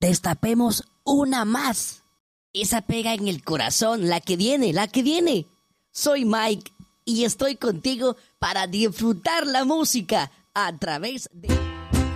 destapemos una más. Esa pega en el corazón, la que viene, la que viene. Soy Mike y estoy contigo para disfrutar la música a través de...